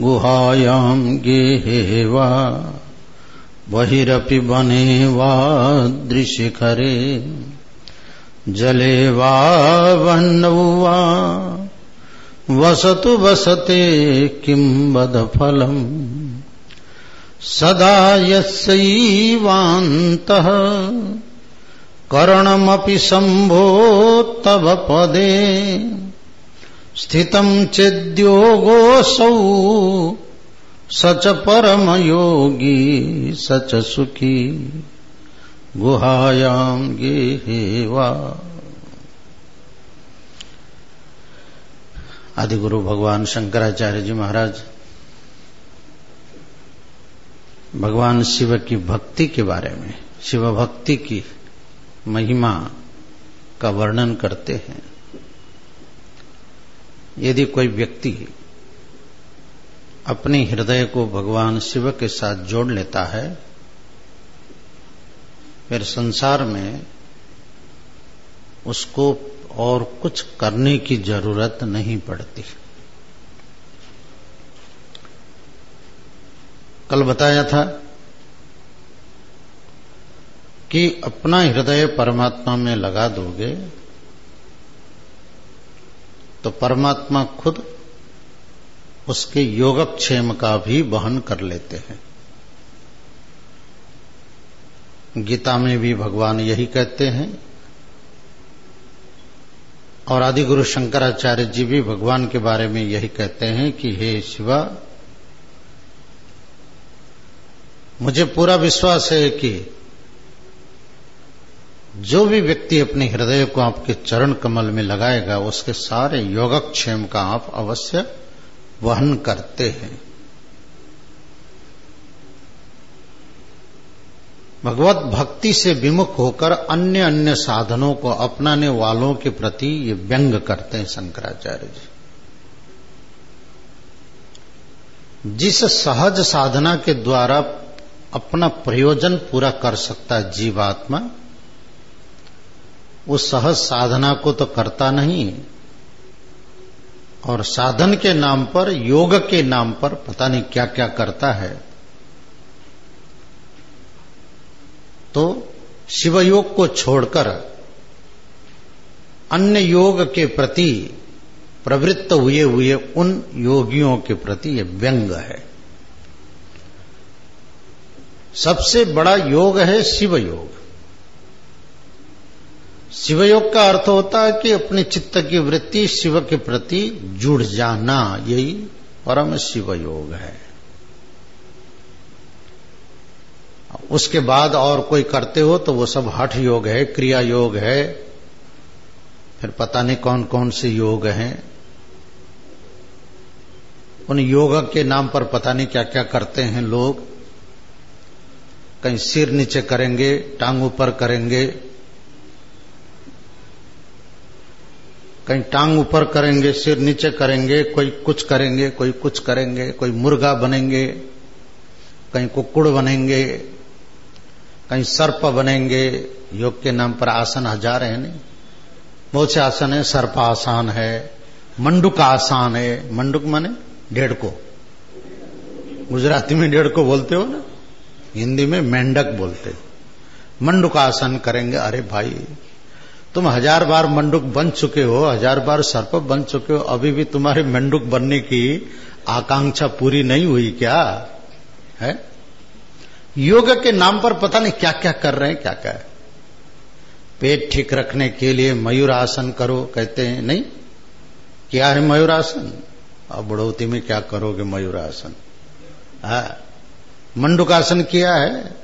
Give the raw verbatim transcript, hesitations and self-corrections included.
गुहायां गेहे वा बहिरपि वने वा दृशिखरे जले वा वह्नौ वा वसतु वसते किं वद फलम् सदा यस्यैवान्तः करणमपि शम्भो तव पदे स्थितं चेद्योगोऽसौ सच परमयोगी सच सुखी गुहायां गेहे वा। आदिगुरु भगवान शंकराचार्य जी महाराज भगवान शिव की भक्ति के बारे में, शिव भक्ति की महिमा का वर्णन करते हैं। यदि कोई व्यक्ति अपने हृदय को भगवान शिव के साथ जोड़ लेता है, फिर संसार में उसको और कुछ करने की जरूरत नहीं पड़ती। कल बताया था कि अपना हृदय परमात्मा में लगा दोगे तो परमात्मा खुद उसके योगक्षेम का भी वहन कर लेते हैं। गीता में भी भगवान यही कहते हैं और आदिगुरु शंकराचार्य जी भी भगवान के बारे में यही कहते हैं कि हे शिवा, मुझे पूरा विश्वास है कि जो भी व्यक्ति अपने हृदय को आपके चरण कमल में लगाएगा उसके सारे योगक्षेम का आप अवश्य वहन करते हैं। भगवत भक्ति से विमुख होकर अन्य अन्य साधनों को अपनाने वालों के प्रति ये व्यंग करते हैं शंकराचार्य जी। जिस सहज साधना के द्वारा अपना प्रयोजन पूरा कर सकता है जीवात्मा, उस सहज साधना को तो करता नहीं और साधन के नाम पर, योग के नाम पर पता नहीं क्या क्या करता है। तो शिवयोग को छोड़कर अन्य योग के प्रति प्रवृत्त हुए हुए उन योगियों के प्रति यह व्यंग है। सबसे बड़ा योग है शिवयोग। शिवयोग का अर्थ होता है कि अपने चित्त की वृत्ति शिव के प्रति जुड़ जाना, यही परम शिवयोग है। उसके बाद और कोई करते हो तो वो सब हठ योग है, क्रिया योग है, फिर पता नहीं कौन कौन से योग हैं। उन योग के नाम पर पता नहीं क्या क्या करते हैं लोग। कहीं सिर नीचे करेंगे, टांग ऊपर करेंगे, कहीं टांग ऊपर करेंगे, सिर नीचे करेंगे, कोई कुछ करेंगे, कोई कुछ करेंगे, कोई मुर्गा बनेंगे, कहीं कुक्कुड़ बनेंगे, कहीं सर्प बनेंगे। योग के नाम पर आसन हजार है नहीं, बहुत से आसन है। सर्प आसान है, मंडुक आसान है। मंडुक माने डेढ़ को, गुजराती में डेढ़ को बोलते हो ना, हिंदी में मेंढक बोलते। मंडुक आसन करेंगे। अरे भाई, तुम हजार बार मंडुक बन चुके हो, हजार बार सर्प बन चुके हो, अभी भी तुम्हारे मंडुक बनने की आकांक्षा पूरी नहीं हुई क्या है? योग के नाम पर पता नहीं क्या क्या कर रहे हैं, क्या क्या है। पेट ठीक रखने के लिए मयूरासन करो कहते हैं, नहीं क्या है मयूरासन? अब बढ़ोती में क्या करोगे मयूरासन? हाँ, मंडुकासन किया है,